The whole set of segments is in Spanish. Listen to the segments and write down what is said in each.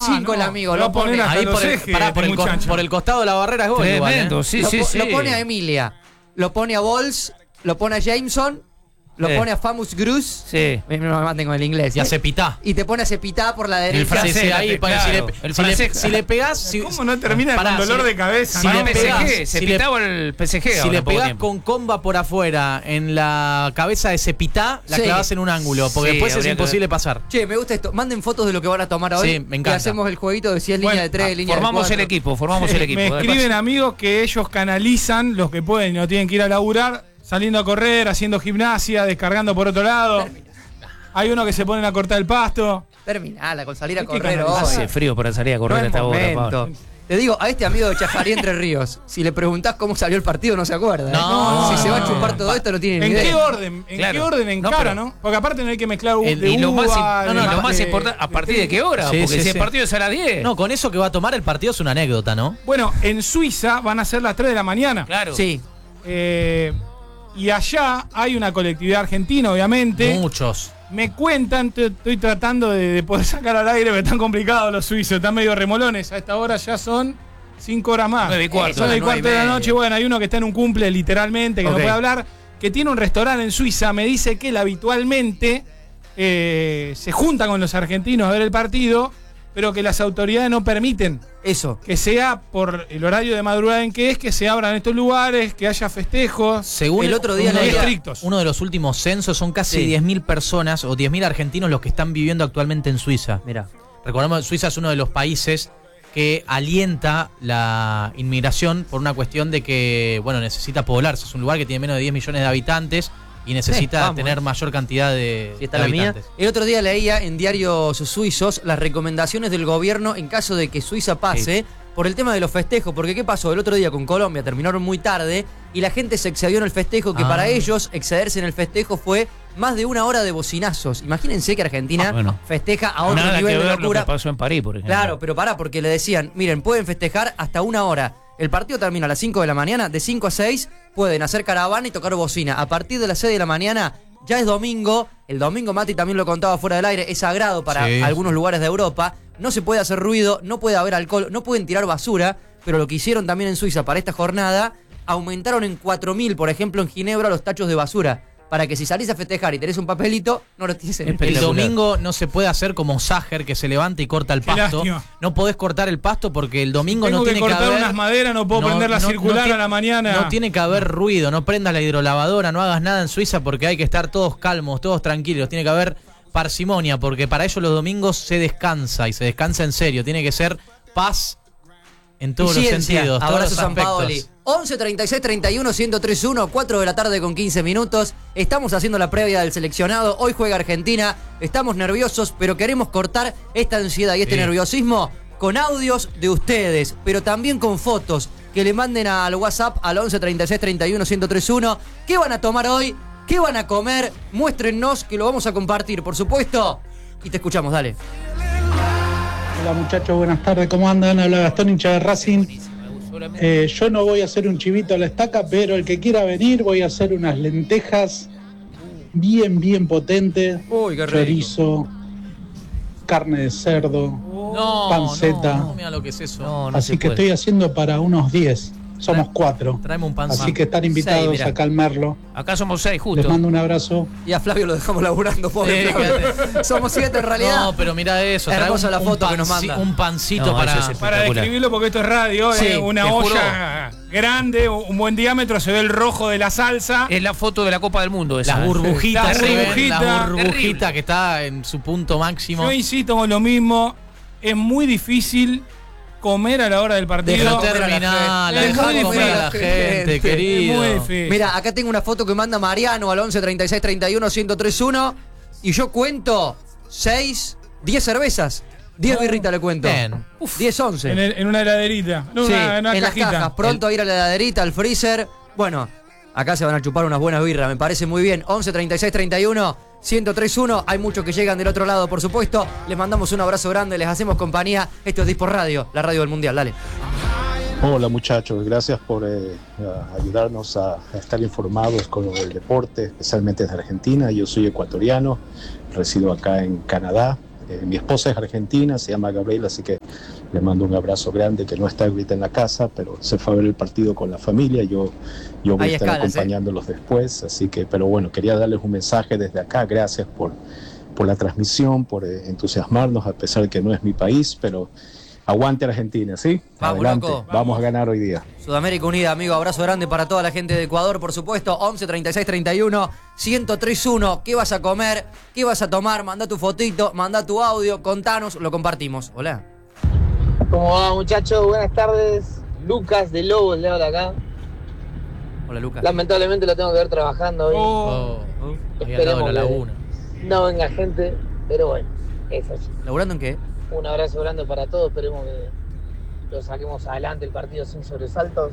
5 el amigo, lo pone ahí por el costado de la barrera es gol. Tremendo, igual, sí. Lo pone a Emilia, lo pone a Bols, lo pone a Jameson, lo pone a Famous Gruz. Sí. Me maten con el inglés. Y a Cepitá. Y te pone a Cepitá por la derecha. El francés, ahí, claro. si le pegás. ¿Cómo no termina con dolor de cabeza? Si le pegás, Cepitá o el PSG. Si le pegás con comba por afuera en la cabeza de Cepitá, la clavás en un ángulo, porque después es imposible pasar. Che, me gusta esto. Manden fotos de lo que van a tomar hoy. Sí, me encanta. Y hacemos el jueguito de si es línea de 3, línea de 4. Formamos el equipo. Me escriben amigos que ellos canalizan, los que pueden y no tienen que ir a laburar, saliendo a correr, haciendo gimnasia, descargando por otro lado. Hay uno que se ponen a cortar el pasto. Terminala con salir a correr hoy. Hace frío para salir a correr a esta hora, Pablo. Te digo, a este amigo de Chajarí Entre Ríos, si le preguntás cómo salió el partido, no se acuerda. No. Si se va a chupar todo esto, no tiene ni idea. ¿En qué orden? ¿Qué orden encara, no? Porque aparte no hay que mezclar y lo más importante, ¿a partir de qué hora? Sí, porque si el partido es a las 10. No, con eso que va a tomar el partido es una anécdota, ¿no? Bueno, en Suiza van a ser las 3 de la mañana. Claro. Sí. Y allá hay una colectividad argentina, obviamente. Muchos. Me cuentan, estoy tratando de poder sacar al aire, pero están complicados los suizos, están medio remolones. A esta hora ya son 5 horas más. 9:15. Son 9:15 de la noche. Bueno, hay uno que está en un cumple literalmente, que no puede hablar, que tiene un restaurante en Suiza. Me dice que él habitualmente se junta con los argentinos a ver el partido, pero que las autoridades no permiten eso, que sea por el horario de madrugada en que se abran estos lugares, que haya festejos. Según el otro día estrictos. Uno de los últimos censos son casi 10.000 personas o 10.000 argentinos los que están viviendo actualmente en Suiza. Mira, recordemos que Suiza es uno de los países que alienta la inmigración por una cuestión de que, bueno, necesita poblarse. Es un lugar que tiene menos de 10 millones de habitantes y necesita tener mayor cantidad de habitantes. El otro día leía en diarios suizos las recomendaciones del gobierno en caso de que Suiza pase por el tema de los festejos. Porque ¿qué pasó? El otro día con Colombia terminaron muy tarde y la gente se excedió en el festejo, que para ellos excederse en el festejo fue más de 1 hora de bocinazos. Imagínense que Argentina festeja a otro nivel de locura. Lo que pasó en París, por ejemplo. Claro, pero porque le decían, miren, pueden festejar hasta 1 hora. El partido termina a las 5 de la mañana, de 5 a 6 pueden hacer caravana y tocar bocina. A partir de las 6 de la mañana ya es domingo. El domingo, Mati también lo contaba fuera del aire, es sagrado para algunos lugares de Europa. No se puede hacer ruido, no puede haber alcohol, no pueden tirar basura. Pero lo que hicieron también en Suiza para esta jornada, aumentaron en 4.000, por ejemplo, en Ginebra, los tachos de basura. Para que si salís a festejar y tenés un papelito, no lo tienes en el domingo no se puede hacer como Sager, que se levanta y corta el pasto. Lástima. No podés cortar el pasto porque el domingo Tengo no tiene que haber... cortar unas maderas, no puedo prender la circular a la mañana. No tiene que haber ruido, no prendas la hidrolavadora, no hagas nada en Suiza porque hay que estar todos calmos, todos tranquilos. Tiene que haber parsimonia porque para ellos los domingos se descansa y se descansa en serio. Tiene que ser paz en todos los sentidos, todos los aspectos. 11 36 31 1031, 4 de la tarde con 15 minutos. Estamos haciendo la previa del seleccionado. Hoy juega Argentina. Estamos nerviosos, pero queremos cortar esta ansiedad y este nerviosismo con audios de ustedes, pero también con fotos que le manden al WhatsApp al 11 36 31 1031. ¿Qué van a tomar hoy? ¿Qué van a comer? Muéstrennos, que lo vamos a compartir, por supuesto. Y te escuchamos, dale. Hola muchachos, buenas tardes, ¿cómo andan? Habla Gastón, hincha de Racing. Yo no voy a hacer un chivito a la estaca, pero el que quiera venir voy a hacer unas lentejas bien potentes. Uy, qué rico. Chorizo, carne de cerdo, panceta. No, mira lo que es eso. Así que estoy haciendo para unos 10. Somos 4. Traeme un pan. Así que están invitados 6, a calmarlo. Acá somos 6 justo. Les mando un abrazo. Y a Flavio lo dejamos laburando, pobre Flavio. Somos 7 en realidad. No, pero mira eso. Hermosa la foto que nos manda. Un pancito para describirlo, porque esto es radio. Una olla grande, un buen diámetro, se ve el rojo de la salsa. Es la foto de la Copa del Mundo esa. Las burbujitas. La burbujita que está en su punto máximo. Yo insisto con lo mismo. Es muy difícil comer a la hora del partido. Dejá comer a la gente, querido. Es muy difícil. Mira, acá tengo una foto que manda Mariano al 11 36 31 1031 y yo cuento 10 cervezas. 10 birritas le cuento. 10, 11. En una heladerita. En las cajas. Pronto a ir a la heladerita, al freezer. Bueno, acá se van a chupar unas buenas birras, me parece muy bien. 11 36 31 1031. Hay muchos que llegan del otro lado, por supuesto. Les mandamos un abrazo grande, les hacemos compañía. Esto es Dispo Radio, la radio del Mundial. Dale. Hola muchachos, gracias por ayudarnos a estar informados con el deporte, especialmente desde Argentina. Yo soy ecuatoriano, resido acá en Canadá. Mi esposa es argentina, se llama Gabriela, así que le mando un abrazo grande, que no está ahorita en la casa, pero se fue a ver el partido con la familia. Yo voy a estar acompañándolos después, así que, pero bueno, quería darles un mensaje desde acá. Gracias por la transmisión, por entusiasmarnos, a pesar de que no es mi país, pero aguante Argentina, ¿sí? Vamos, adelante, loco. Vamos a ganar hoy día. Sudamérica Unida, amigo, abrazo grande para toda la gente de Ecuador, por supuesto. 11 36 31 1031. ¿Qué vas a comer? ¿Qué vas a tomar? Manda tu fotito, manda tu audio, contanos, lo compartimos. Hola. ¿Cómo va, muchachos? Buenas tardes. Lucas de Lobos le habla acá. Hola, Lucas. Lamentablemente lo tengo que ver trabajando hoy. Ahí al lado de la laguna. No venga gente, pero bueno, es así. ¿Laburando en qué? Un abrazo grande para todos, esperemos que lo saquemos adelante el partido sin sobresaltos.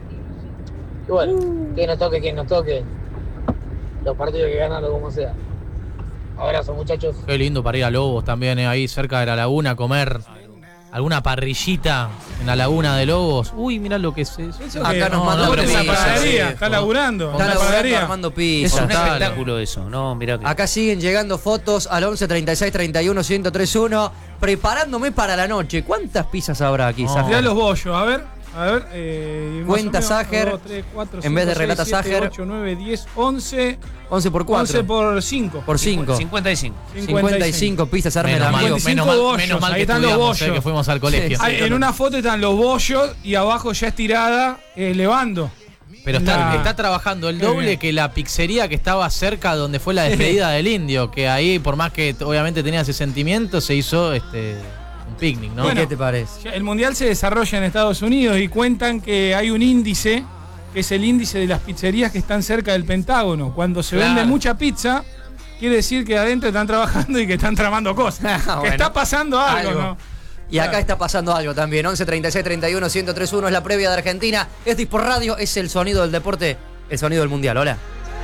Y bueno, que nos toque. Los partidos hay que ganarlo como sea. Abrazo, muchachos. Qué lindo para ir a Lobos también, ahí cerca de la laguna, comer alguna parrillita en la laguna de Lobos. Uy, mirá lo que es eso. Acá nos manda pero pizza. esa panadería, está laburando. Está laburando armando Es pizza. un espectáculo eso, ¿no? Mirá que... Acá siguen llegando fotos al 11 36 31 1031. Preparándome para la noche. ¿Cuántas pizzas habrá aquí, Sajer? Mirá los bollos, a ver. Cuenta Sajer. En vez de relata Sajer. 8, 9, 10, 11. 11 por 4. 11 por 5. Por 5. 55. 55 pizzas, arme el amigo. Menos mal ahí que están los estudiamos, bollos. que fuimos al colegio. Sí, En una foto están los bollos y abajo ya estirada, levando. Pero está trabajando el Qué doble bien. que la pizzería que estaba cerca donde fue la despedida del indio, que ahí, por más que obviamente tenía ese sentimiento, se hizo un picnic, ¿no? ¿Qué te parece? El mundial se desarrolla en Estados Unidos y cuentan que hay un índice, que es el índice de las pizzerías que están cerca del Pentágono. Cuando se vende mucha pizza, quiere decir que adentro están trabajando y que están tramando cosas. Bueno, que está pasando algo, ¿no? Y acá está pasando algo también. 11 36 31 1031 es la previa de Argentina. Es Dispor Radio, es el sonido del deporte, el sonido del mundial. Hola.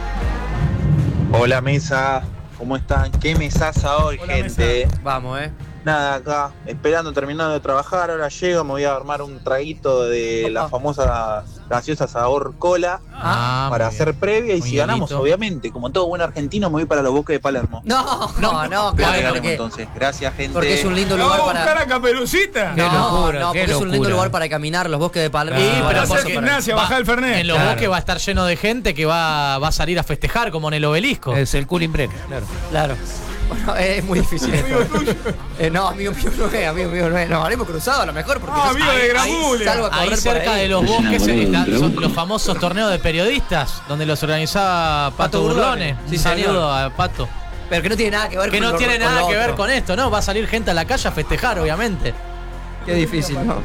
Hola mesa, ¿cómo están? ¿Qué mesaza hoy, Hola, gente? mesa. Vamos, Nada, acá, terminando de trabajar, ahora llego, me voy a armar un traguito de las famosas gaseosas sabor cola para hacer previa y Muy si ganamos, hielito. obviamente, como todo buen argentino, me voy para los Bosques de Palermo. No, claro, Ganemos porque, entonces, gracias gente. porque es un lindo ¿Vamos lugar a buscar para. a Caperucita? Qué locura, No, qué porque es un lindo locura. lugar para caminar, los bosques de Palermo. Sí, Para pero hacer porque- gimnasia, bajar el Fernet. En los Claro. bosques va a estar lleno de gente que va a salir a festejar, como en el obelisco. Es el cooling break, claro. Claro. Bueno, es muy difícil esto. No, amigo mío no es. Nos habremos cruzado a lo mejor porque Ah, amigo de Gramulia. salgo a correr Ahí por cerca ahí. de los bosques son los famosos torneos de periodistas, donde los organizaba Pato Pato Burlone. Burlone. Sí, Un saludo señor. a Pato. Pero que no tiene nada que ver Que con no lo- tiene con nada lo que ver otro. con esto, ¿no? Va a salir gente a la calle a festejar, obviamente. Qué difícil, ¿no?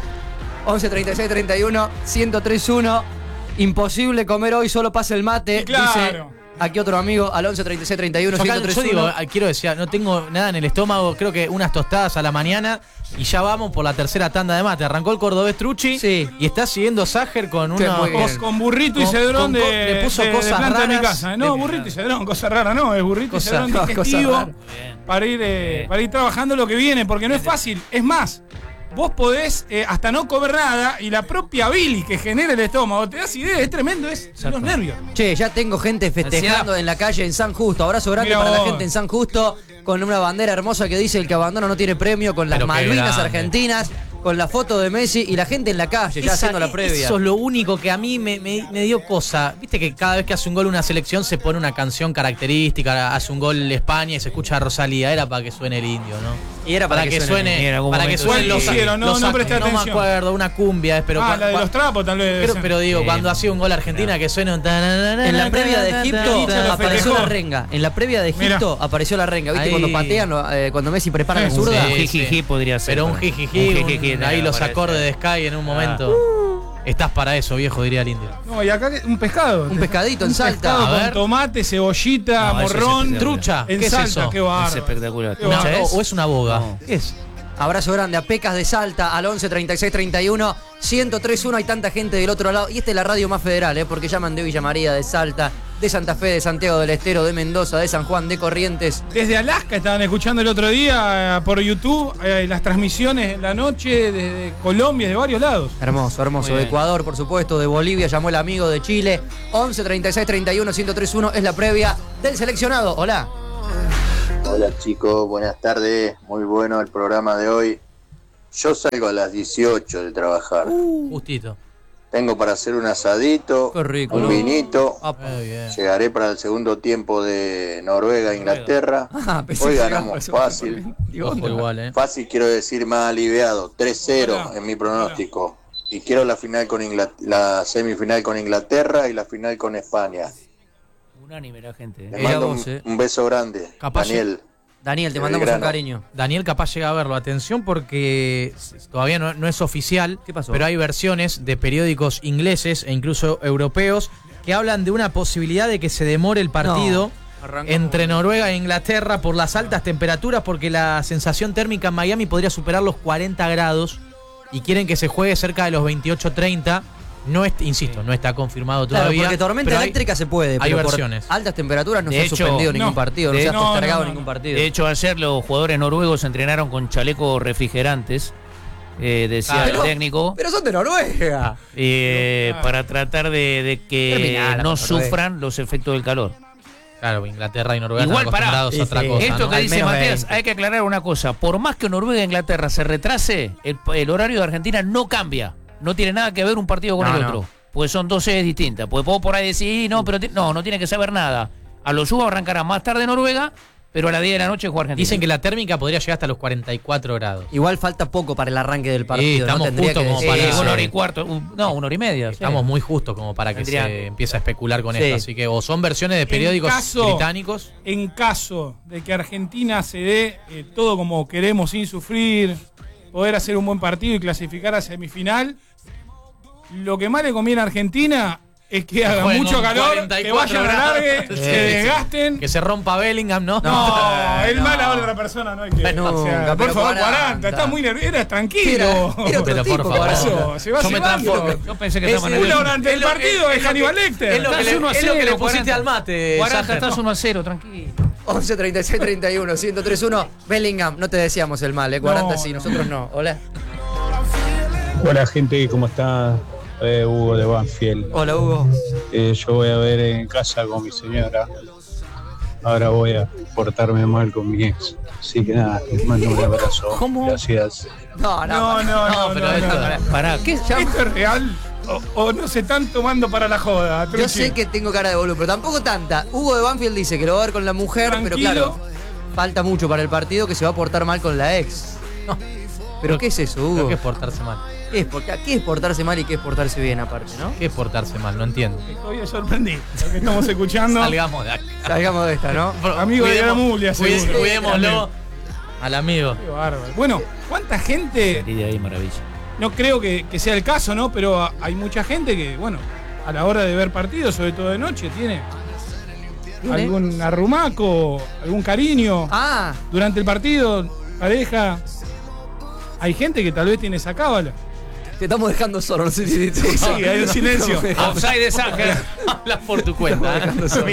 11 36 31 1031. Imposible comer hoy, solo pasa el mate. Y claro. Dice aquí otro amigo al 11 36 31 Yo, acá, yo 1031. digo, quiero decir, no tengo nada en el estómago, creo que unas tostadas a la mañana y ya vamos por la tercera tanda de mate. Arrancó el cordobés Truchi Sí. y está siguiendo Sager con Sí, una muy bien. Con burrito y Con- cedrón con- de, le puso de cosas planta de mi raras. casa. No, burrito y cedrón, cosa rara, no, es burrito y cedrón cosa digestivo rara. para ir trabajando lo que viene, porque no es fácil. Es más, vos podés hasta no comer nada y la propia bilis que genera el estómago, te das idea, es tremendo, es los nervios. Che, ya tengo gente festejando en la calle en San Justo. Abrazo grande Mira para la vos. gente en San Justo con una bandera hermosa que dice el que abandona no tiene premio, con las Pero qué Malvinas grande. argentinas, con la foto de Messi y la gente en la calle ya haciendo la previa. Eso es lo único que a mí me dio cosa. Viste que cada vez que hace un gol una selección se pone una canción característica, hace un gol España y se escucha a Rosalía. Era para que suene el indio, ¿no? Y era para que suene y en algún para que momento suenen sí. los, Hicieron, no, los no presté no me atención. acuerdo, una cumbia, pero La de los trapos tal vez. pero digo, Sí. cuando hacía un gol Argentina que suene un En la previa de Egipto lo apareció festejó. la renga. En la previa de Egipto apareció la renga. ¿Viste? Ahí. Cuando patean, cuando Messi prepara la zurda. Un Sí, jijiji podría ser. Pero un para- jijiji, un jijiji, ahí no, los parece. acordes de Sky en un momento. Estás para eso, viejo, diría el indio. No, y acá un pescado. Un pescadito en Un Salta. pescado A con ver. tomate, cebollita, No, eso es morrón, espectacular. Trucha, en ¿qué es Salta, eso? qué Es bárbaro. espectacular. Qué Una- bárbaro. o es una boga. No. ¿Qué es? Abrazo grande a Pecas de Salta al 11 36 31 1031. Hay tanta gente del otro lado. Y esta es la radio más federal, porque llaman de Villa María, de Salta, de Santa Fe, de Santiago del Estero, de Mendoza, de San Juan, de Corrientes. Desde Alaska estaban escuchando el otro día por YouTube las transmisiones en la noche desde Colombia, de varios lados. Hermoso, hermoso. Muy De bien. Ecuador, por supuesto, de Bolivia, llamó el amigo de Chile. 11 36 31 1031 es la previa del seleccionado. Hola. Hola chicos, buenas tardes, muy bueno el programa de hoy. Yo salgo a las 18 de trabajar. Justito. Tengo para hacer un asadito, un vinito. Bien. Llegaré para el segundo tiempo de Noruega, Inglaterra. Hoy ganamos fácil. Igual, Fácil quiero decir más aliviado. 3-0 en mi pronóstico. Y quiero la final con la semifinal con Inglaterra y la final con España. Unánime la gente. Le mando un beso grande. Daniel, te mandamos un cariño. Daniel capaz llega a verlo. Atención porque todavía no es oficial. ¿Qué pasó? Pero hay versiones de periódicos ingleses e incluso europeos que hablan de una posibilidad de que se demore el partido entre Noruega e Inglaterra por las altas temperaturas, porque la sensación térmica en Miami podría superar los 40 grados y quieren que se juegue cerca de los 28-30. No insisto, no está confirmado todavía. Claro, porque tormenta eléctrica se puede, hay pero versiones. Por altas temperaturas no se ha suspendido ningún partido, no se ha postergado ningún partido. De hecho, ayer los jugadores noruegos entrenaron con chalecos refrigerantes, decía el técnico. Pero son de Noruega. Para tratar de que no sufran los efectos del calor. Claro, Inglaterra y Noruega igual están acostumbrados a otra cosa. Esto ¿no? que dice Matías, hay que aclarar una cosa. Por más que Noruega e Inglaterra se retrase, el horario de Argentina no cambia. No tiene nada que ver un partido con el otro. Pues son dos sedes distintas. Pues puedo por ahí decir, no tiene que saber nada. A lo sumo arrancará más tarde Noruega, pero a las 10 de la noche juega Argentina. Dicen que la térmica podría llegar hasta los 44 grados. Igual falta poco para el arranque del partido. Estamos justos como para... 1 hora y cuarto, 1 hora y media. Estamos muy justos como para que se empiece a especular con esto. Así que o son versiones de periódicos británicos. En caso de que Argentina se dé todo como queremos sin sufrir, poder hacer un buen partido y clasificar a semifinal, lo que más le conviene a Argentina es que haga mucho calor, que vayan a largue, se desgasten. Que se rompa Bellingham, ¿no? No, el mal a otra persona no hay que... por favor, 40, está muy nervioso, era tranquilo. Era pero por favor. Se va yo me transformo. Yo pensé que estaba nervioso. Durante el partido es Hannibal Lecter. Es lo que le pusiste al mate. 40, estás 1-0, tranquilo. 11, 36, 31, 103-1. Bellingham, no te decíamos el mal, 40 sí, nosotros no. Hola. Hola gente, ¿cómo está? Hugo de Banfield. Hola Hugo. Yo voy a ver en casa con mi señora. Ahora voy a portarme mal con mi ex. Así que nada, les mando un abrazo. ¿Cómo? Gracias. No, Pará, ¿qué es? ¿Esto es real? O no se están tomando para la joda? Yo sé que tengo cara de boludo, pero tampoco tanta. Hugo de Banfield dice que lo va a ver con la mujer, pero claro, falta mucho para el partido, que se va a portar mal con la ex. No. ¿Pero qué es eso, Hugo? ¿Qué es portarse mal? ¿Qué es portarse mal y qué es portarse bien aparte, no? ¿Qué es portarse mal? No entiendo. Estoy sorprendido. Lo que estamos escuchando. Salgamos de acá. Salgamos de esta, ¿no? Amigo de la Mulia, cuidémoslo al amigo. Qué bárbaro. Bueno, ¿cuánta gente? Salí de ahí, maravilla. No creo que sea el caso, ¿no? Pero hay mucha gente que, bueno, a la hora de ver partidos, sobre todo de noche, tiene algún arrumaco, algún cariño. Durante el partido, pareja. Hay gente que tal vez tiene esa cábala. Te estamos dejando solo, no sé si te... Sí, hay un silencio. Offside de Sánger. Hablas por tu cuenta.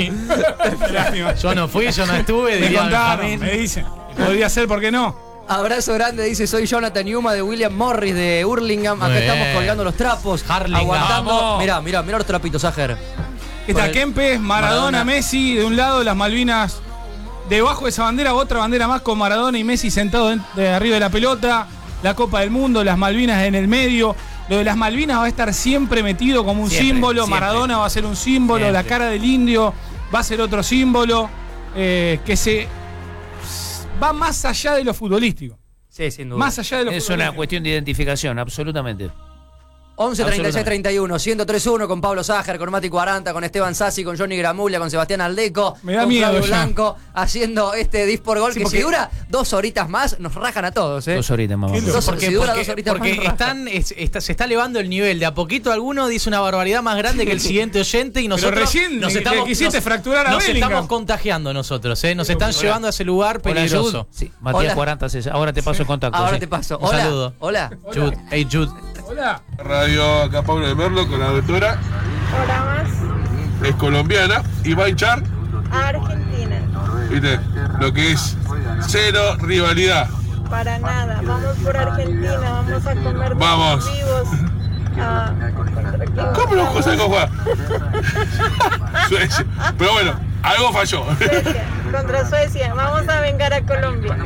Yo no fui, yo no estuve. Me contaron, me dicen. Podría ser, ¿por qué no? Abrazo grande, dice, soy Jonathan Yuma de William Morris de Hurlingham. Acá estamos colgando los trapos. Aguantando. Mirá los trapitos, Sánger. Está Kempes, Maradona, Messi, de un lado, las Malvinas. Debajo de esa bandera, otra bandera más con Maradona y Messi sentados de arriba de la pelota. La Copa del Mundo, las Malvinas en el medio. Lo de las Malvinas va a estar siempre metido como un símbolo. Maradona va a ser un símbolo. La cara del indio va a ser otro símbolo. Que se va más allá de lo futbolístico. Sí, sin duda. Más allá de lo futbolístico. Es una cuestión de identificación, absolutamente. 11 36 31 103-1 con Pablo Ságer, con Mati 40, con Esteban Sassi, con Johnny Gramulia, con Sebastián Aldeco, me da con miedo Flavio ya. Blanco, haciendo este Dis por Gol, Sí, que porque... si dura 2 horitas más, nos rajan a todos, 2 horitas más. Si dura 2 horitas porque más, se está elevando el nivel. De a poquito alguno dice una barbaridad más grande que el siguiente oyente y nosotros pero recién quisiste fracturar a nos Bellingham. estamos contagiando nosotros, nos están llevando a ese lugar peligroso. Sí, Matías 40, ahora te paso el contacto. Ahora te paso. Un saludo. Hola. Jude. Hey Jude. Hola. Radio acá Pablo de Merlo con la doctora. Hola más. Es colombiana y va a hinchar. Argentina. ¿Viste? Lo que es cero rivalidad. Para nada. Vamos por Argentina. Vamos a comer vivos. ¿Cómo los cosas con Juan? Pero bueno, Algo falló. Contra Suecia. Vamos a vengar a Colombia.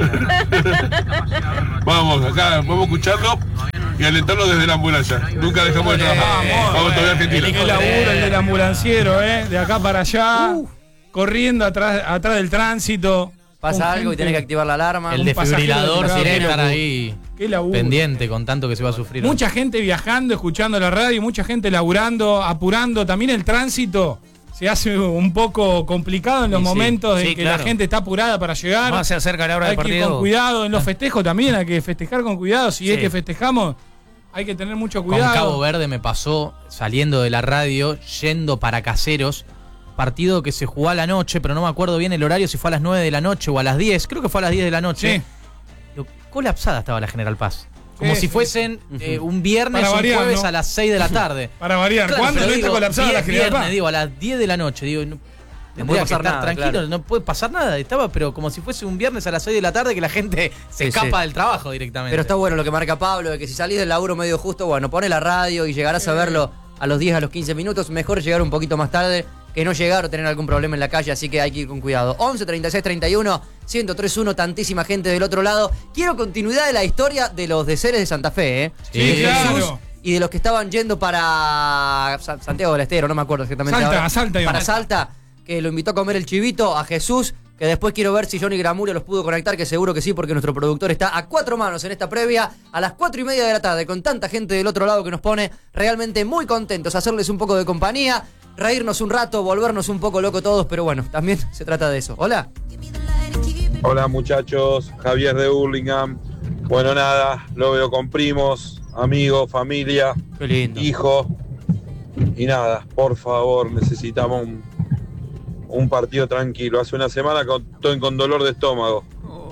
Vamos, acá vamos escuchando y alentarlo desde la ambulancia. Nunca dejamos de trabajar. Vamos todavía a Argentina. El laburo, el del ambulanciero, de acá para allá, corriendo atrás del tránsito. Pasa algo y tenés que activar la alarma. El desfibrilador tiene que estar ahí pendiente con tanto que se va a sufrir. Mucha gente viajando, escuchando la radio, mucha gente laburando, apurando. También el tránsito se hace un poco complicado en los momentos en que la gente está apurada para llegar. Más se acerca la hora del partido. Hay que ir con cuidado. En los festejos también hay que festejar con cuidado. Si es que festejamos, hay que tener mucho cuidado. Con Cabo Verde me pasó, saliendo de la radio, yendo para Caseros, partido que se jugó a la noche, pero no me acuerdo bien el horario, si fue a las 9 de la noche o a las 10. Creo que fue a las 10 de la noche. Sí. Colapsada estaba la General Paz. Como si fuesen un viernes o un jueves a las 6 de la tarde. Para variar. Claro, ¿Cuándo no está colapsada la General Paz? Digo, a las 10 de la noche. Digo, no puede pasar nada, tranquilo, claro. No puede pasar nada. Estaba, pero como si fuese un viernes a las 6 de la tarde que la gente se escapa del trabajo directamente. Pero está bueno lo que marca Pablo, de que si salís del laburo medio justo, bueno, pone la radio y llegarás a verlo a los 10, a los 15 minutos. Mejor llegar un poquito más tarde que no llegar o tener algún problema en la calle, así que hay que ir con cuidado. 11 36 31 1031, tantísima gente del otro lado. Quiero continuidad de la historia de los de Ceres de Santa Fe, Sí, claro. Y de los que estaban yendo para Santiago del Estero, no me acuerdo exactamente. Salta, que lo invitó a comer el chivito, a Jesús, que después quiero ver si Johnny Gramurio los pudo conectar, que seguro que sí, porque nuestro productor está a 4 manos en esta previa, a las 4:30 de la tarde, con tanta gente del otro lado que nos pone realmente muy contentos, hacerles un poco de compañía, reírnos un rato, volvernos un poco locos todos, pero bueno, también se trata de eso. Hola. Hola muchachos, Javier de Hurlingham. Bueno, nada, lo veo con primos, amigos, familia, hijo. Y nada, por favor, necesitamos un partido tranquilo. Hace una semana estoy con dolor de estómago.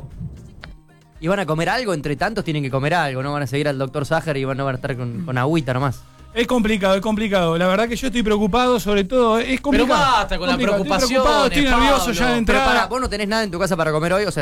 ¿Y van a comer algo? Entre tantos tienen que comer algo, ¿no? Van a seguir al doctor Sager y van a estar con agüita nomás. Es complicado. La verdad que yo estoy preocupado, sobre todo. Es complicado. Pero basta con la preocupación. Estoy nervioso ya de entrada. ¿Vos no tenés nada en tu casa para comer hoy? O sea,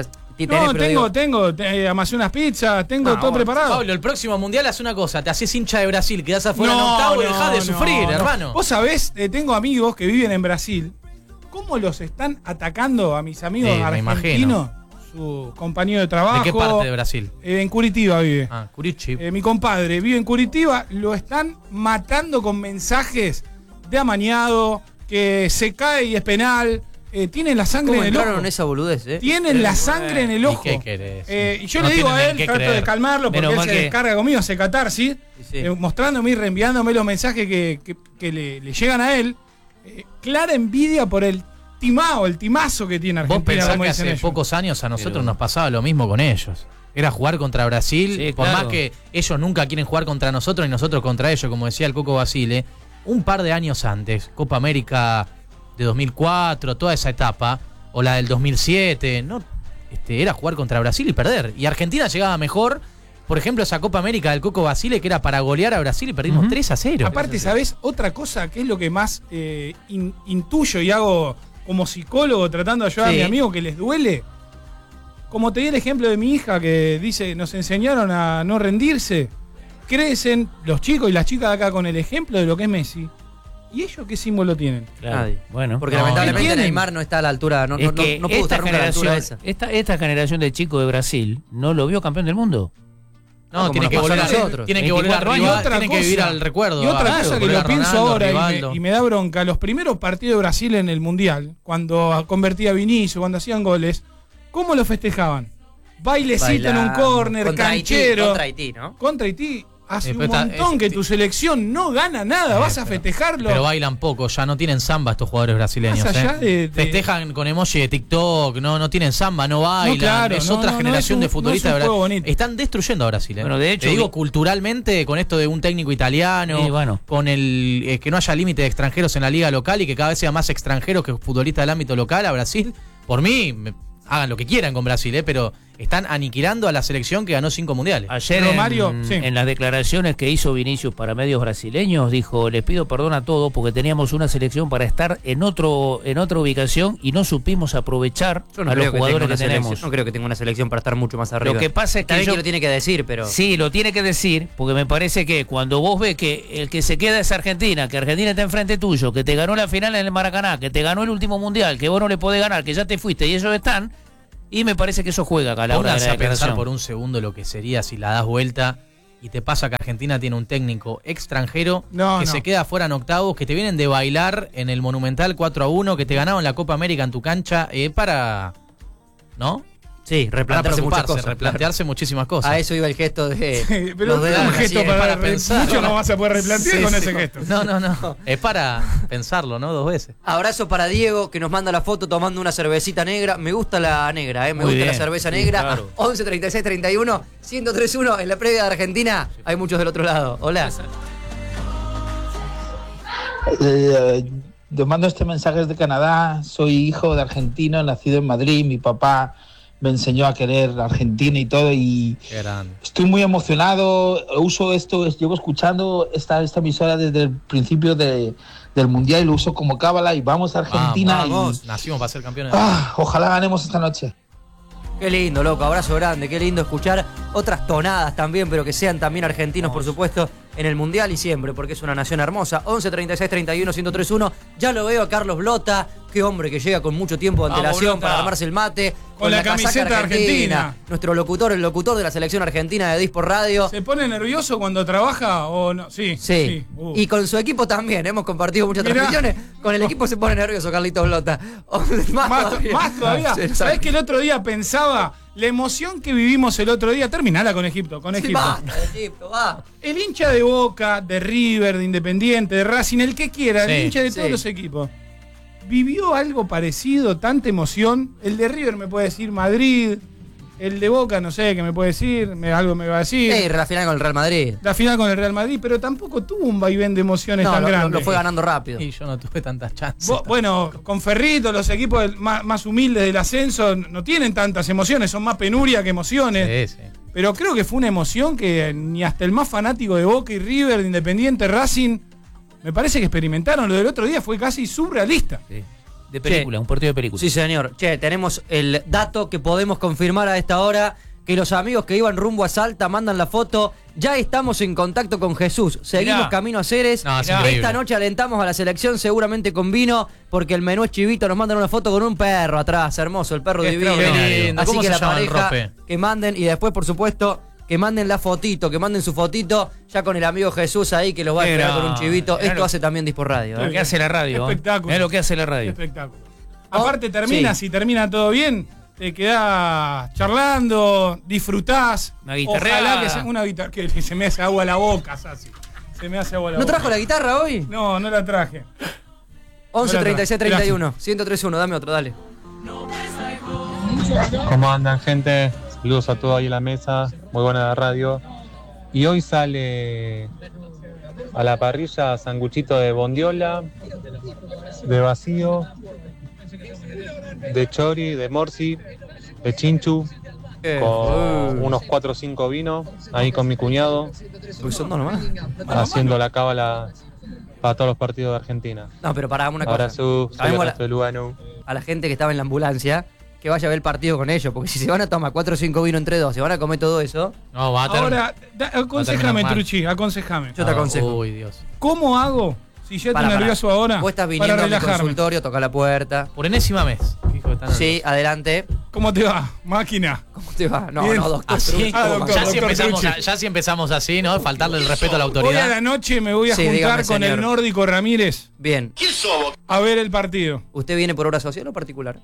tengo. Amasé unas pizzas, tengo todo preparado. Pablo, el próximo mundial hace una cosa: te haces hincha de Brasil, quedás afuera en octavo y dejás de sufrir, hermano. Vos sabés, tengo amigos que viven en Brasil. ¿Cómo los están atacando a mis amigos argentinos? Su compañero de trabajo. ¿De qué parte de Brasil? En Curitiba vive. Curitiba. Mi compadre vive en Curitiba. Lo están matando con mensajes de amañado, que se cae y es penal. Tienen la sangre en el ojo. Esa boludez, Tienen la sangre en el ojo. ¿Y qué querés? Y yo le digo a él, trato de calmarlo, porque él se descarga conmigo, hace catarsis, mostrándome y reenviándome los mensajes que le llegan a él. Clara envidia por el timazo que tiene Argentina. Vos pensás que hace pocos años a nosotros nos pasaba lo mismo con ellos. Era jugar contra Brasil, por más que ellos nunca quieren jugar contra nosotros y nosotros contra ellos, como decía el Coco Basile. Un par de años antes, Copa América de 2004, toda esa etapa, o la del 2007, no, era jugar contra Brasil y perder. Y Argentina llegaba mejor. Por ejemplo, esa Copa América del Coco Basile, que era para golear a Brasil y perdimos 3-0. Aparte, ¿sabés? Otra cosa que es lo que más intuyo y hago como psicólogo tratando de ayudar a mi amigo que les duele. Como te di el ejemplo de mi hija que dice, nos enseñaron a no rendirse. Crecen los chicos y las chicas de acá con el ejemplo de lo que es Messi. ¿Y ellos qué símbolo tienen? Nadie. Bueno, porque lamentablemente Neymar no está a la altura, no pudo estar nunca a la altura esa. Esta generación de chicos de Brasil no lo vio campeón del mundo. No, tiene que volver nosotros. Tiene que volver arriba, tiene que vivir al recuerdo. Y otra cosa que lo pienso ahora y me da bronca, los primeros partidos de Brasil en el Mundial, cuando convertía Vinicius, cuando hacían goles, ¿cómo lo festejaban? Bailecito en un córner, canchero. Contra Haití, ¿no? Contra Haití. Hace un montón que tu selección no gana nada, vas a festejarlo. Pero bailan poco, ya no tienen samba estos jugadores brasileños. Festejan con emoji de TikTok, no tienen samba, no bailan. Es otra generación de futbolistas de Brasil. Están destruyendo a Brasil. Bueno, de hecho, te digo, culturalmente, con esto de un técnico italiano, con el que no haya límite de extranjeros en la liga local y que cada vez sea más extranjeros que futbolistas del ámbito local a Brasil, por mí, hagan lo que quieran con Brasil, pero están aniquilando a la selección que ganó 5 mundiales. Ayer en las declaraciones que hizo Vinicius para medios brasileños dijo: les pido perdón a todos porque teníamos una selección para estar en otra ubicación y no supimos aprovechar a los jugadores que tenemos. No creo que tenga una selección para estar mucho más arriba. Lo que pasa es que lo tiene que decir, pero sí, lo tiene que decir, porque me parece que cuando vos ves que el que se queda es Argentina, que Argentina está enfrente tuyo, que te ganó la final en el Maracaná, que te ganó el último mundial, que vos no le podés ganar, que ya te fuiste y ellos están. Y me parece que eso juega acá a la hora de la declaración. Pensar por un segundo lo que sería si la das vuelta y te pasa que Argentina tiene un técnico extranjero se queda fuera en octavos, que te vienen de bailar en el Monumental 4-1, que te ganaron la Copa América en tu cancha, ¿no? Sí, replantearse muchísimas cosas. A eso iba el gesto de... pero los dedos un gesto para pensar. Mucho no vas a poder replantear con ese gesto. No. Es para pensarlo, ¿no? 2 veces. Abrazo para Diego, que nos manda la foto tomando una cervecita negra. Me gusta la negra, me gusta la cerveza negra. Claro. 11 36 31 1031 en la previa de Argentina. Hay muchos del otro lado. Hola. Yo mando este mensaje desde Canadá. Soy hijo de argentino, nacido en Madrid. Mi papá me enseñó a querer Argentina y todo, y estoy muy emocionado. Llevo escuchando esta emisora desde el principio del Mundial y lo uso como cábala, y vamos a Argentina. Vamos. Nacimos para ser campeones. Ojalá ganemos esta noche. Qué lindo, loco, abrazo grande, qué lindo escuchar otras tonadas también, pero que sean también argentinos, por supuesto, en el Mundial y siempre, porque es una nación hermosa. 11 36 31 1031. Ya lo veo a Carlos Blota, qué hombre que llega con mucho tiempo de antelación para armarse el mate. Con la camiseta argentina. Nuestro locutor, el locutor de la selección argentina de Dispor Radio. ¿Se pone nervioso cuando trabaja o no? Sí. Y con su equipo también. Hemos compartido muchas transmisiones. Con el equipo se pone nervioso Carlitos Blota. Más todavía. ¿Sabés que el otro día pensaba la emoción que vivimos el otro día? Terminala con Egipto. Egipto, va. El hincha de Boca, de River, de Independiente, de Racing, el que quiera, el hincha de todos los equipos, vivió algo parecido, tanta emoción. El de River me puede decir Madrid, el de Boca no sé qué me puede decir, algo me va a decir. La final con el Real Madrid. La final con el Real Madrid, pero tampoco tuvo un vaivén de emociones tan grande. Lo fue ganando rápido. Y yo no tuve tantas chances. Bueno, con Ferrito, los equipos más humildes del ascenso no tienen tantas emociones, son más penuria que emociones. Sí. Pero creo que fue una emoción que ni hasta el más fanático de Boca y River, de Independiente, Racing, me parece que experimentaron. Lo del otro día fue casi surrealista. Sí. De película, un partido de película. Sí, señor. Tenemos el dato que podemos confirmar a esta hora, que los amigos que iban rumbo a Salta mandan la foto. Ya estamos en contacto con Jesús. Seguimos camino a Ceres. Esta noche alentamos a la selección, seguramente con vino, porque el menú es chivito. Nos mandan una foto con un perro atrás, hermoso, el perro divino. Así que la pareja que manden, y después, por supuesto, que manden la fotito, que manden su fotito, ya con el amigo Jesús ahí, que los va a esperar con un chivito. Esto hace también Dispor Radio. Lo que hace la radio. Espectáculo. Es lo que hace la radio. Espectáculo. Aparte si termina todo bien, te quedás charlando, disfrutás. Una guitarra. Ojalá que sea una guitarra, que se me hace agua a la boca, Sassi. Se me hace agua a la boca. ¿No trajo la guitarra hoy? No la traje. 11 36 31 1031, dame otro, dale. ¿Cómo andan, gente? Saludos a todos ahí en la mesa, muy buena la radio. Y hoy sale a la parrilla sanguchito de bondiola, de vacío, de chori, de morsi, de chinchu, con unos 4 o 5 vinos, ahí con mi cuñado, haciendo la cábala para todos los partidos de Argentina. No, pero pará, una cosa. Abrazo, soy Lugano. A la gente que estaba en la ambulancia, que vaya a ver el partido con ellos, porque si se van a tomar 4 o 5 vinos entre dos, se van a comer todo eso. No, va a Ahora, aconsejame, Truchi, aconsejame. Yo te aconsejo. Uy, Dios. ¿Cómo hago? Si ya estoy nervioso ahora, vos estás viniendo a mi consultorio, toca la puerta. Por enésima vez. Sí, adelante. ¿Cómo te va, máquina? ¿Cómo te va? No, Bien. doctor. Así, doctor, ya si empezamos así, ¿no? Faltarle el respeto a la autoridad. Hoy a la noche me voy a juntar dígame, con señor. el nórdico Ramírez. Bien. A ver el partido. ¿Usted viene por obra social o particular?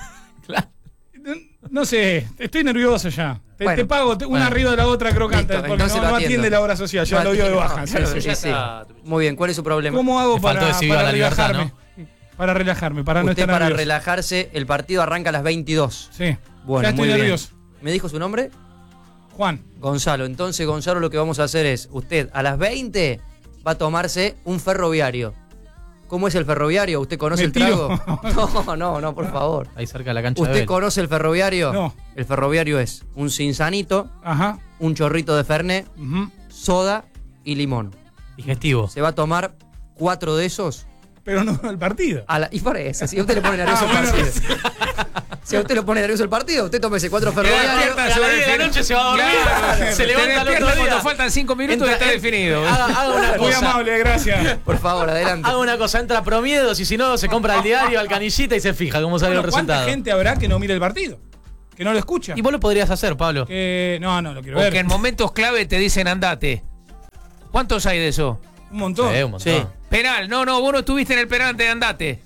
No sé, estoy nervioso ya. Te pago una arriba de la otra crocante. Listo, porque entonces no lo atiende la obra social, ya lo dio de baja. Sí. Muy bien, ¿cuál es su problema? ¿Cómo hago para la libertad, relajarme? ¿no? Para relajarme, para no Usted estar para nervioso. relajarse, el partido arranca a las 22. Sí. Bueno, ya estoy muy nervioso. bien. ¿Me dijo su nombre? Juan. Gonzalo. Entonces, Gonzalo, lo que vamos a hacer es, usted a las 20 va a tomarse un ferroviario. ¿Cómo es el Ferroviario? ¿Usted conoce el trago? No, por favor. Ahí cerca de la cancha. ¿Usted conoce el Ferroviario? No. El Ferroviario es un cinzanito, un chorrito de Fernet, soda y limón. Digestivo. Se va a tomar 4 de esos. Pero no el partido. Y por eso, si usted le pone nervioso el partido. Si a usted lo pone nervioso el partido, usted tómese 4 Ferroviarios. A las 10 de la noche se va a dormir. Claro, se levanta el otro día. Cuando faltan 5 minutos está definido. Haga una cosa. Muy amable, gracias. Por favor, adelante. Haga una cosa, entra a Promiedos y si no, se compra el diario, al canillita y se fija cómo sale el resultado. ¿Cuánta gente habrá que no mire el partido? Que no lo escucha. Y vos lo podrías hacer, Pablo. No, lo quiero ver. Porque en momentos clave te dicen andate. ¿Cuántos hay de eso? Un montón. Sí, un montón. Sí. Penal, no, vos no estuviste en el penal de andate.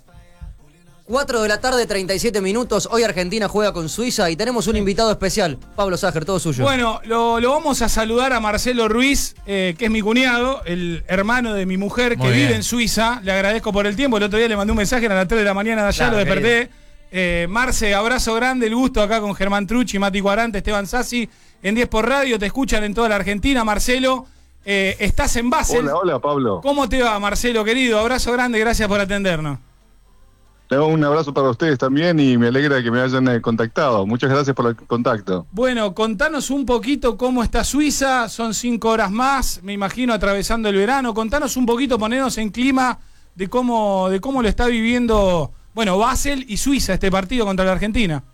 4 de la tarde, 37 minutos. Hoy Argentina juega con Suiza y tenemos un invitado especial. Pablo Ságer, todo suyo. Bueno, lo vamos a saludar a Marcelo Ruiz, que es mi cuñado, el hermano de mi mujer, que vive en Suiza. Le agradezco por el tiempo. El otro día le mandé un mensaje a las 3 de la mañana de allá, lo desperté. Marce, abrazo grande, el gusto acá con Germán Trucci, Mati Cuarante, Esteban Sassi. En 10 por Radio, te escuchan en toda la Argentina. Marcelo, estás en Basel. Hola, Pablo. ¿Cómo te va, Marcelo, querido? Abrazo grande, gracias por atendernos. Le doy un abrazo para ustedes también y me alegra que me hayan contactado. Muchas gracias por el contacto. Bueno, contanos un poquito cómo está Suiza. Son 5 horas más, me imagino, atravesando el verano. Contanos un poquito, ponernos en clima de cómo lo está viviendo, bueno, Basel y Suiza, este partido contra la Argentina.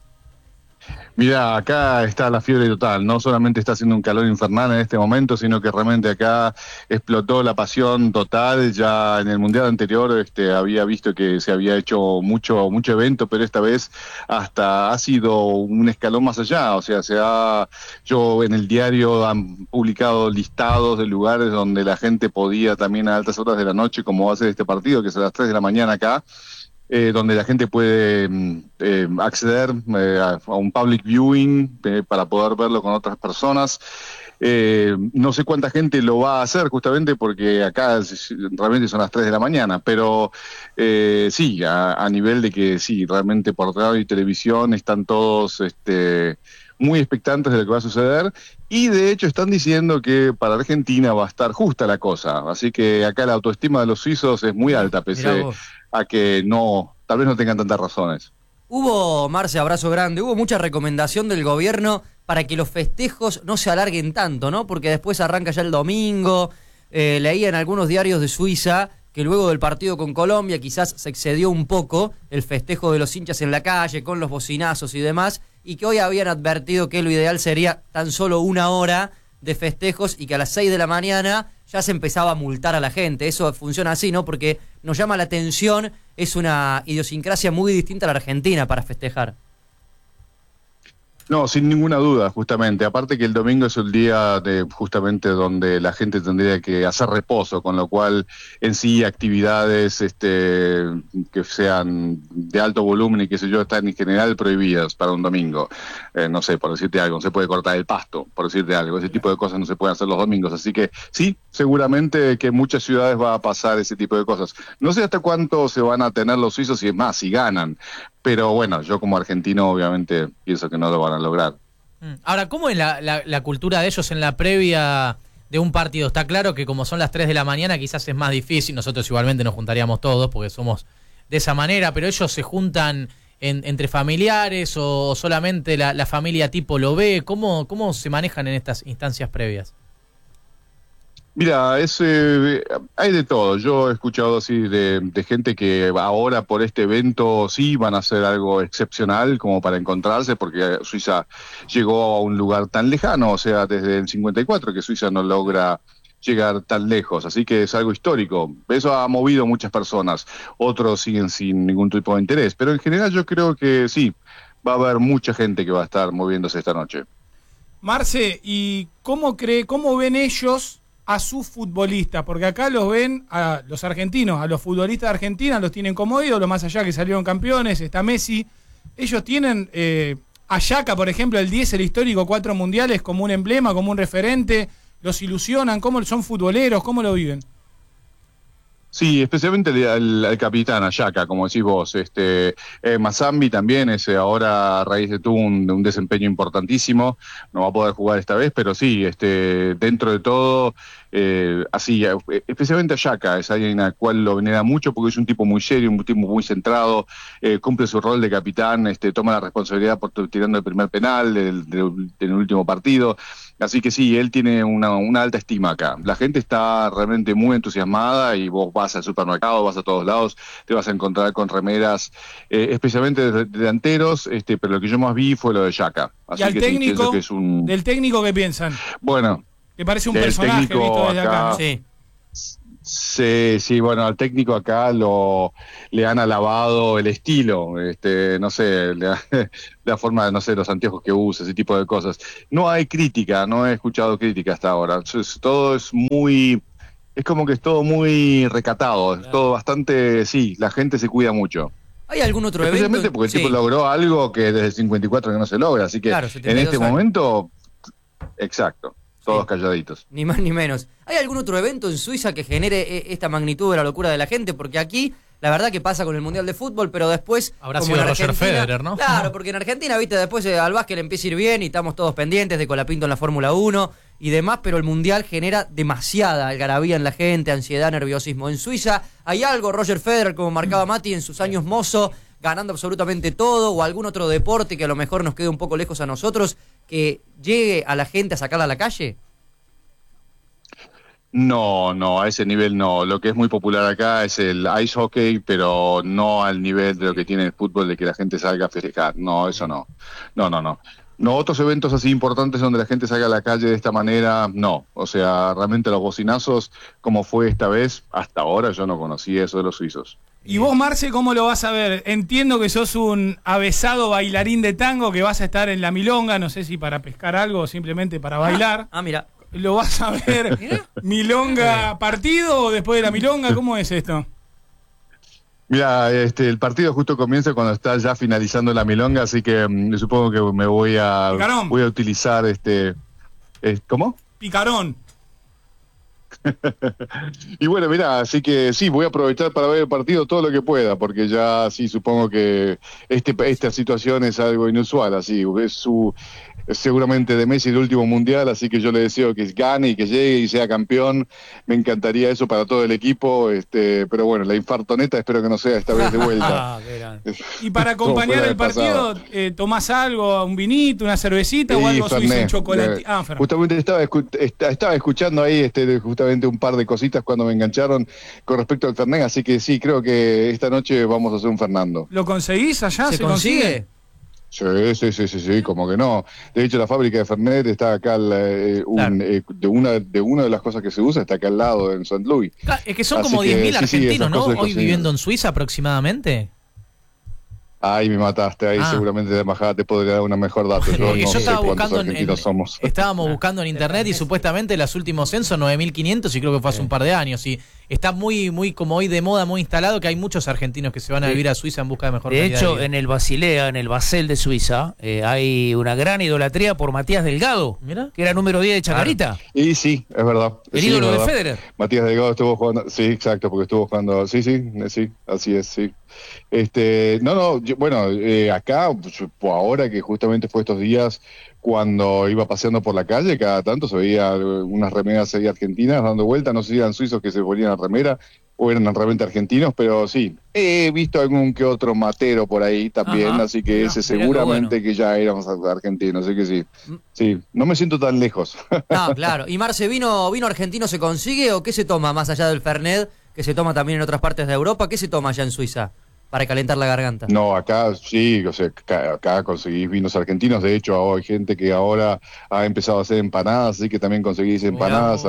Mira, acá está la fiebre total, no solamente está haciendo un calor infernal en este momento, sino que realmente acá explotó la pasión total. Ya en el Mundial anterior había visto que se había hecho mucho evento, pero esta vez hasta ha sido un escalón más allá. O sea, yo en el diario han publicado listados de lugares donde la gente podía también a altas horas de la noche, como va a ser este partido, que es a las 3 de la mañana acá, donde la gente puede acceder a un public viewing para poder verlo con otras personas. No sé cuánta gente lo va a hacer justamente porque acá realmente son las 3 de la mañana, pero sí, a nivel de que sí, realmente por radio y televisión están todos muy expectantes de lo que va a suceder y de hecho están diciendo que para Argentina va a estar justa la cosa, así que acá la autoestima de los suizos es muy alta, pese a que tal vez no tengan tantas razones. Marce, abrazo grande, hubo mucha recomendación del gobierno para que los festejos no se alarguen tanto, ¿no? Porque después arranca ya el domingo. Leía en algunos diarios de Suiza que luego del partido con Colombia quizás se excedió un poco el festejo de los hinchas en la calle, con los bocinazos y demás, y que hoy habían advertido que lo ideal sería tan solo 1 hora de festejos y que a las 6 de la mañana ya se empezaba a multar a la gente. Eso funciona así, ¿no? Porque nos llama la atención, es una idiosincrasia muy distinta a la Argentina para festejar. No, sin ninguna duda, justamente. Aparte que el domingo es el día justamente donde la gente tendría que hacer reposo, con lo cual en sí actividades que sean de alto volumen y qué sé yo, están en general prohibidas para un domingo. No sé, por decirte algo, no se puede cortar el pasto, por decirte algo. Ese tipo de cosas no se pueden hacer los domingos. Así que sí, seguramente que en muchas ciudades va a pasar ese tipo de cosas. No sé hasta cuánto se van a tener los suizos y es más, si ganan. Pero bueno, yo como argentino obviamente pienso que no lo van a lograr. Ahora, ¿cómo es la cultura de ellos en la previa de un partido? Está claro que como son las 3 de la mañana quizás es más difícil, nosotros igualmente nos juntaríamos todos porque somos de esa manera, pero ellos se juntan entre familiares o solamente la familia tipo lo ve. ¿Cómo se manejan en estas instancias previas? Mira, hay de todo. Yo he escuchado así de gente que ahora por este evento sí van a hacer algo excepcional como para encontrarse, porque Suiza llegó a un lugar tan lejano, o sea, desde el 54 que Suiza no logra llegar tan lejos, así que es algo histórico. Eso ha movido muchas personas, otros siguen sin ningún tipo de interés, pero en general yo creo que sí, va a haber mucha gente que va a estar moviéndose esta noche. Marce, ¿y cómo ven ellos a sus futbolistas? Porque acá los ven, a los argentinos, a los futbolistas de Argentina los tienen como ídolos, más allá que salieron campeones, está Messi. Ellos tienen a Yaka, por ejemplo, el 10, el histórico, 4 mundiales, como un emblema, como un referente. Los ilusionan, ¿cómo son futboleros? ¿Cómo lo viven? Sí, especialmente al capitán, a Xhaka, como decís vos. Mazambi también ahora a raíz de tuvo un desempeño importantísimo, no va a poder jugar esta vez, pero sí, dentro de todo, así, especialmente a Xhaka, es alguien al cual lo venera mucho porque es un tipo muy serio, un tipo muy centrado, cumple su rol de capitán, toma la responsabilidad por tirando el primer penal del último partido. Así que sí, él tiene una alta estima acá. La gente está realmente muy entusiasmada y vos vas al supermercado, vas a todos lados, te vas a encontrar con remeras, especialmente de delanteros, pero lo que yo más vi fue lo de Xhaka. Así ¿Y al que técnico? Sí, que es ¿Del técnico qué piensan? Bueno. Que parece un personaje visto desde acá, ¿no? Sí. Sí, bueno, al técnico acá le han alabado el estilo, no sé, la forma, no sé, los anteojos que usa, ese tipo de cosas. No hay crítica, no he escuchado crítica hasta ahora. Todo es como que es todo muy recatado, es todo bastante, sí, la gente se cuida mucho. ¿Hay algún otro evento? Especialmente porque el tipo logró algo que desde el 54 que no se logra, así que claro, en este momento, exacto. Todos calladitos. Ni más ni menos. ¿Hay algún otro evento en Suiza que genere esta magnitud de la locura de la gente? Porque aquí, la verdad que pasa con el Mundial de Fútbol, pero después... Habrá sido Roger Federer, ¿no? Claro, porque en Argentina, viste, después al básquet le empieza a ir bien y estamos todos pendientes de Colapinto en la Fórmula 1 y demás, pero el Mundial genera demasiada algarabía en la gente, ansiedad, nerviosismo. En Suiza hay algo, Roger Federer, como marcaba Mati en sus años mozo, ganando absolutamente todo, o algún otro deporte que a lo mejor nos quede un poco lejos a nosotros, que llegue a la gente a sacarla a la calle? No, a ese nivel no. Lo que es muy popular acá es el ice hockey, pero no al nivel de lo que tiene el fútbol, de que la gente salga a festejar. No, eso no. No, otros eventos así importantes donde la gente salga a la calle de esta manera, no. O sea, realmente los bocinazos, como fue esta vez, hasta ahora yo no conocí eso de los suizos. ¿Y vos, Marce, cómo lo vas a ver? Entiendo que sos un avesado bailarín de tango, que vas a estar en la milonga, no sé si para pescar algo o simplemente para bailar. Mira. ¿Lo vas a ver milonga partido o después de la milonga? ¿Cómo es esto? Mira, el partido justo comienza cuando está ya finalizando la milonga, así que supongo que me voy a utilizar ¿cómo? Picarón. Y bueno, mira, así que sí, voy a aprovechar para ver el partido todo lo que pueda, porque ya sí supongo que esta situación es algo inusual, así es seguramente de Messi el último mundial, así que yo le deseo que gane y que llegue y sea campeón. Me encantaría eso para todo el equipo, pero bueno, la infartoneta espero que no sea esta vez de vuelta. Y para acompañar el partido, ¿tomás algo, un vinito, una cervecita o algo suizo, un chocolate? Justamente estaba escuchando ahí justamente un par de cositas cuando me engancharon con respecto al Fernet, así que sí, creo que esta noche vamos a hacer un Fernando. ¿Lo conseguís allá? ¿Se consigue? Sí, como que no. De hecho, la fábrica de Fernet está acá, de una de las cosas que se usa está acá al lado, en St. Louis. Es que son como 10.000 argentinos, ¿no? Hoy viviendo en Suiza aproximadamente. Ahí me mataste, ahí seguramente de embajada te podría dar una mejor dato. Yo no estaba sé buscando somos. Estábamos buscando en internet y supuestamente los últimos censos 9.500 y creo que fue hace un par de años. Y está muy como hoy de moda, muy instalado, que hay muchos argentinos que se van a vivir a Suiza en busca de mejor calidad. De hecho, en el Basilea, en el Basel de Suiza, hay una gran idolatría por Matías Delgado, que era número 10 de Chacarita. Y sí, es verdad. El ídolo de Federer. Matías Delgado estuvo jugando, sí, exacto, porque estuvo jugando, sí, así es, sí. Acá, ahora que justamente fue estos días, cuando iba paseando por la calle, cada tanto se veía unas remeras ahí argentinas dando vuelta, no sé si eran suizos que se ponían la remera o eran realmente argentinos, pero sí, he visto algún que otro matero por ahí también, así que ese seguramente que ya éramos argentinos, así que sí, no me siento tan lejos. No, claro. ¿Y Marce, vino argentino se consigue o qué se toma más allá del Fernet, que se toma también en otras partes de Europa? ¿Qué se toma allá en Suiza para calentar la garganta? No, acá sí, o sea, acá conseguís vinos argentinos. De hecho, hay gente que ahora ha empezado a hacer empanadas, así que también conseguís empanadas.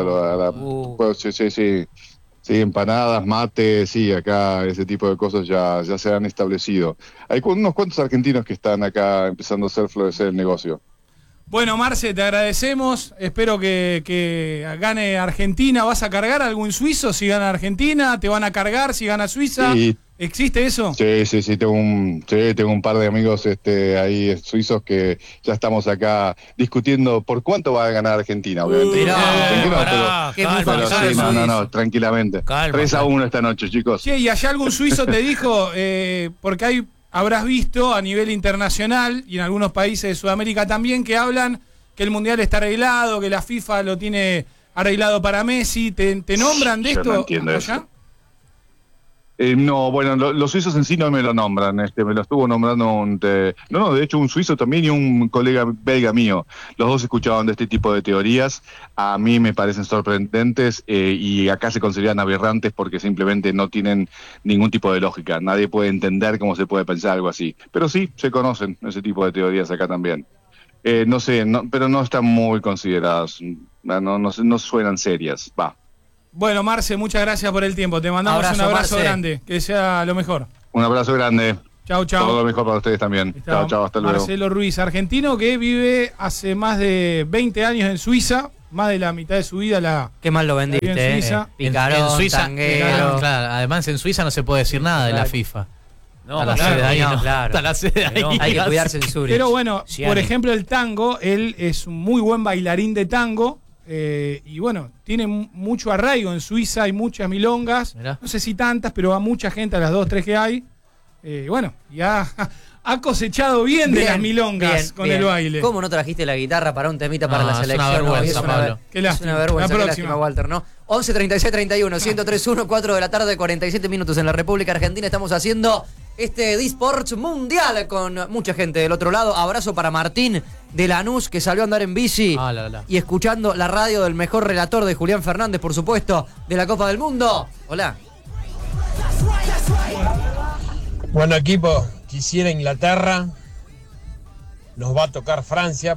Sí, empanadas, mate, sí, acá ese tipo de cosas ya se han establecido. Hay unos cuantos argentinos que están acá empezando a hacer florecer el negocio. Bueno, Marce, te agradecemos. Espero que gane Argentina. ¿Vas a cargar a algún suizo si gana Argentina? ¿Te van a cargar si gana Suiza? ¿Existe eso? Sí, tengo un par de amigos ahí suizos que ya estamos acá discutiendo por cuánto va a ganar Argentina, obviamente. No, tranquilamente. Calma, 3-1 esta noche, chicos. Sí, y allá algún suizo te dijo, porque habrás visto a nivel internacional y en algunos países de Sudamérica también que hablan que el Mundial está arreglado, que la FIFA lo tiene arreglado para Messi. ¿Te nombran de esto? No entiendo eso. No, bueno, los suizos en sí no me lo nombran, me lo estuvo nombrando de hecho un suizo también y un colega belga mío. Los dos escuchaban de este tipo de teorías, a mí me parecen sorprendentes y acá se consideran aberrantes porque simplemente no tienen ningún tipo de lógica. Nadie puede entender cómo se puede pensar algo así. Pero sí, se conocen ese tipo de teorías acá también. No sé, pero no están muy consideradas, no suenan serias, va. Bueno, Marce, muchas gracias por el tiempo. Te mandamos un abrazo grande. Que sea lo mejor. Un abrazo grande. Chau. Todo lo mejor para ustedes también. Chau, hasta luego. Marcelo Ruiz, argentino que vive hace más de 20 años en Suiza. Más de la mitad de su vida Qué mal lo vendiste, en Suiza. Picarón, en Suiza, tanguero. Claro, además en Suiza no se puede decir nada de la FIFA. No, claro. Hay que cuidarse en Zurich. Pero bueno, por ejemplo, el tango, él es un muy buen bailarín de tango. Y bueno, tiene mucho arraigo en Suiza, hay muchas milongas, no sé si tantas, pero va mucha gente a las 2, 3 que hay. Bueno, ya ha cosechado bien de las milongas con el baile. ¿Cómo no trajiste la guitarra para un temita para la selección? Es una vergüenza, Pablo. Qué lástima. Es una vergüenza, la qué lástima, Walter, ¿no? 11 36 31 1031, 4 de la tarde, 47 minutos en la República Argentina. Estamos haciendo D-Sports Mundial con mucha gente del otro lado. Abrazo para Martín de Lanús, que salió a andar en bici y escuchando la radio del mejor relator de Julián Fernández, por supuesto, de la Copa del Mundo. Hola. Bueno, equipo, quisiera Inglaterra. Nos va a tocar Francia.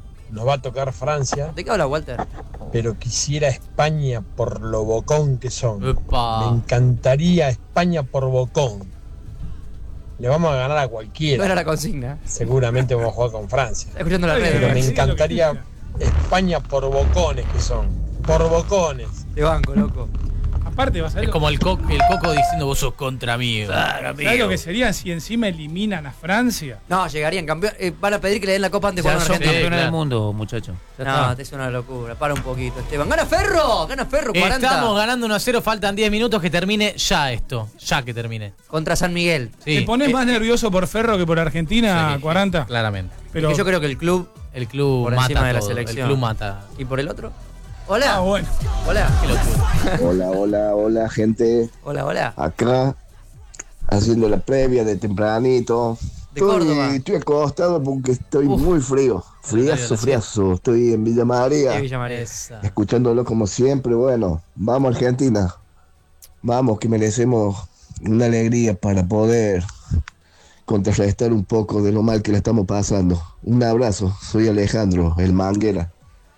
¿De qué habla, Walter? Pero quisiera España por lo bocón que son. Epa. Me encantaría España por bocón. Le vamos a ganar a cualquiera. No era la consigna. Seguramente vamos a jugar con Francia. Está escuchando la red. Pero me encantaría España por bocones que son. Por bocones. Te banco, loco. Aparte vas a ver. Es como el Coco diciendo vos sos contra mí. Claro, amigo. ¿Sabes lo que sería si encima eliminan a Francia? No, llegarían campeones. Van a pedir que le den la copa antes de jugar en Son Argentina. campeones del mundo, muchachos. No, es una locura. Para un poquito, Esteban. ¡Gana Ferro! 40. Estamos ganando 1-0, faltan 10 minutos que termine ya esto. Ya que termine. Contra San Miguel. Sí. ¿Te pones más nervioso por Ferro que por Argentina, 40? Claramente. Pero yo creo que el club por mata encima de la todo. selección. El club mata. ¿Y por el otro? Hola. Bueno. Hola. Qué locura. Hola, gente. Hola. Acá, haciendo la previa de tempranito. De Córdoba. Estoy acostado porque estoy muy frío. Friazo. Estoy en Villa María. Escuchándolo como siempre. Bueno, vamos Argentina. Vamos, que merecemos una alegría para poder contrarrestar un poco de lo mal que le estamos pasando. Un abrazo. Soy Alejandro, el Manguera.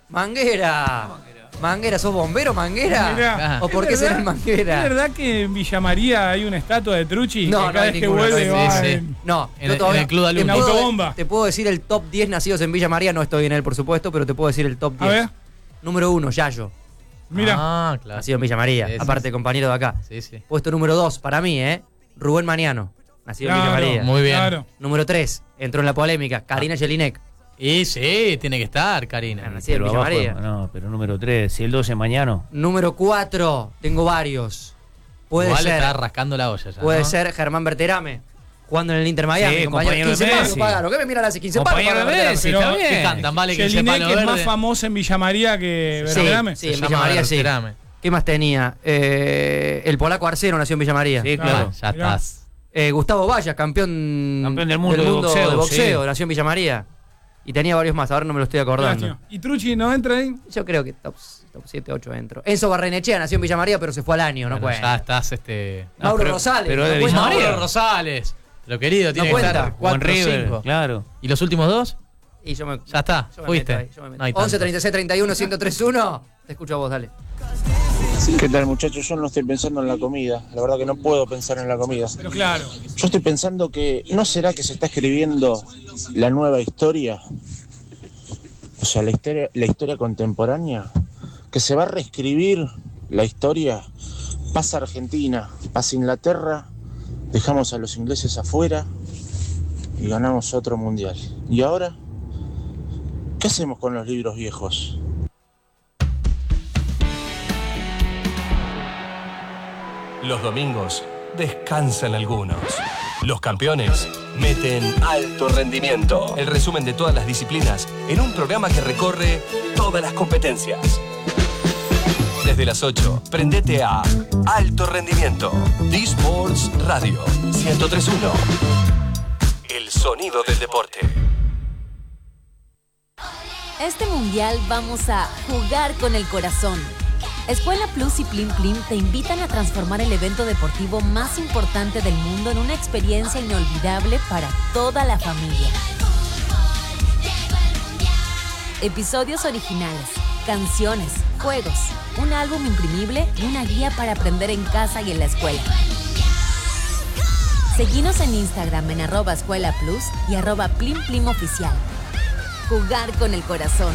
Manguera, ¿sos bombero, Manguera? Mirá. ¿O por qué ser el Manguera? ¿Es verdad que en Villa María hay una estatua de Truchi? No, que cada vez que vuelve va en... No, en el Club de Alumnos. En autobomba. Te puedo decir el top 10 nacidos en Villa María. No estoy en él, por supuesto, pero te puedo decir el top 10. A ver. Número 1, Yayo. Mira. Claro. Nacido en Villa María, Sí. aparte compañero de acá. Sí. Puesto número 2, para mí, Rubén Maniano. Nacido en Villa María. Muy bien. Claro. Número 3, entró en la polémica, Karina Jelinek. Y sí, tiene que estar, Karina. Nacido en Villa María. No, pero número 3, si el 12 mañana. Número 4, tengo varios. Puede Igual ser. está rascando la olla ya. Puede ¿no? ser Germán Berterame, jugando en el Inter Miami. Sí, compañero 15 de palos Messi. pagaron. ¿Qué me miran así? 15 palos Compañero pagaron de Berterame. Messi, Pero, está bien. ¿Qué cantan? Vale, que Jelinek palo es verde. más famosa en Villa María que Berterame. Sí, en Se Villa llama María sí. Berterame. ¿Qué más tenía? El polaco Arcero nació en Villa María. Sí, claro. Ya Mirá. estás. Gustavo Vallas, campeón del mundo de boxeo, sí. nació en Villa María. Y tenía varios más, ahora no me lo estoy acordando. Lástima. ¿Y Truchi no entra ahí? Yo creo que top 7, 8 entro. Enzo Barrenechea nació en Villa María, pero se fue al año, no Bueno, cuenta. ya estás Mauro Rosales. Pero no de cuenta. Villa María. Mauro Rosales. Lo querido, tiene que cuenta. estar Juan 4 River, 5. claro. ¿Y los últimos dos? Y yo me, Ya está, yo me fuiste. meto ahí, yo me meto. No hay 11 tantos. 36 31 1031. Te escucho a vos, dale. ¿Qué tal, muchachos? Yo no estoy pensando en la comida. La verdad que no puedo pensar en la comida. Pero claro. Yo estoy pensando que ¿no será que se está escribiendo la nueva historia? O sea, la historia contemporánea. Que se va a reescribir la historia. Pasa Argentina, pasa Inglaterra, dejamos a los ingleses afuera y ganamos otro mundial. ¿Y ahora? ¿Qué hacemos con los libros viejos? Los domingos descansan algunos. Los campeones meten alto rendimiento. El resumen de todas las disciplinas en un programa que recorre todas las competencias. Desde las 8, prendete a Alto Rendimiento. D-Sports Radio 103.1. El sonido del deporte. Este mundial vamos a jugar con el corazón. Escuela Plus y Plim Plim te invitan a transformar el evento deportivo más importante del mundo en una experiencia inolvidable para toda la familia. Episodios originales, canciones, juegos, un álbum imprimible y una guía para aprender en casa y en la escuela. Seguinos en Instagram en @escuelaplus y @PlimPlimOficial. Jugar con el corazón.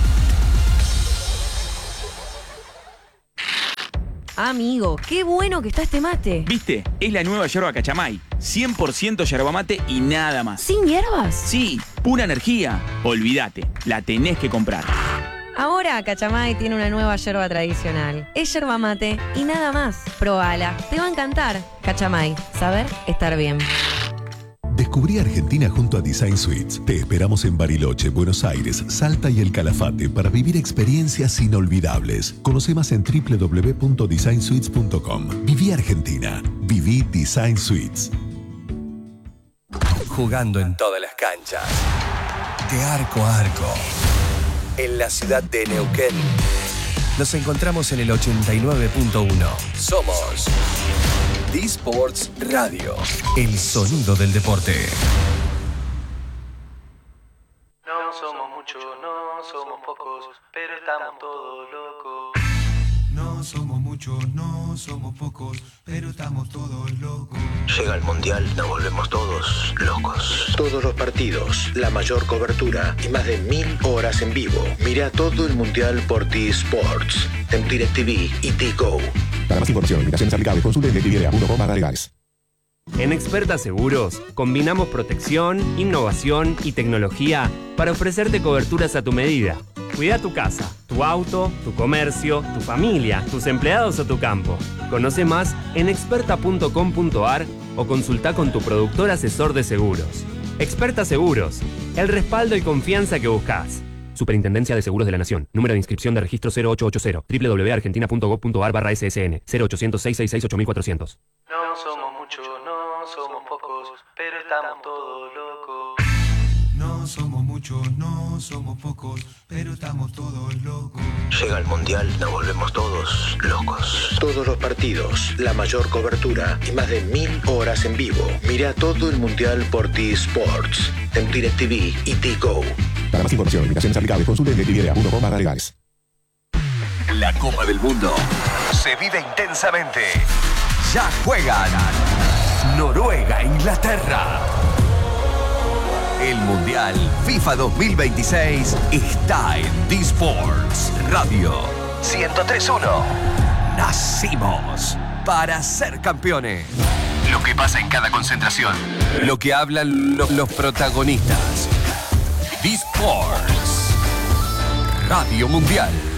Amigo, qué bueno que está este mate. ¿Viste? Es la nueva yerba Cachamay. 100% yerba mate y nada más. ¿Sin hierbas? Sí, pura energía. Olvídate, la tenés que comprar. Ahora Cachamay tiene una nueva yerba tradicional. Es yerba mate y nada más. Probala, te va a encantar. Cachamay, saber estar bien. Descubrí Argentina junto a Design Suites. Te esperamos en Bariloche, Buenos Aires, Salta y El Calafate para vivir experiencias inolvidables. Conoce más en www.designsuites.com. Viví Argentina. Viví Design Suites. Jugando en todas las canchas. De arco a arco. En la ciudad de Neuquén. Nos encontramos en el 89.1. Somos D-Sports Radio, el sonido del deporte. No somos muchos, no somos pocos, pero estamos todos locos. No somos muchos, no somos pocos, pero estamos todos locos. Llega el mundial, nos volvemos todos locos. Todos los partidos, la mayor cobertura y más de 1000 horas en vivo. Mira todo el mundial por D-Sports, en DirecTV y D-Go. Para más información, invitaciones aplicables, consulte en DirecTV.com/legales. En Experta Seguros, combinamos protección, innovación y tecnología para ofrecerte coberturas a tu medida. Cuida tu casa, tu auto, tu comercio, tu familia, tus empleados o tu campo. Conoce más en experta.com.ar o consulta con tu productor asesor de seguros. Experta Seguros, el respaldo y confianza que buscas. Superintendencia de Seguros de la Nación. Número de inscripción de registro 0880. www.argentina.gov.ar/ssn. 0800 666 8400. No somos muchos, no somos pocos, pero estamos todos locos. No somos muchos, no somos pocos, pero estamos todos locos. Llega el mundial, nos volvemos todos locos. Todos los partidos, la mayor cobertura y más de 1000 horas en vivo. Mira todo el mundial por D-Sports, en DirecTV y D-Go. Para más información, invitaciones aplicables, consulte en DirecTV.com/legales. La Copa del Mundo se vive intensamente. Ya juegan Noruega e Inglaterra. El Mundial FIFA 2026 está en D-Sports Radio 103.1. Nacimos para ser campeones. Lo que pasa en cada concentración. Lo que hablan los protagonistas. D-Sports Radio Mundial.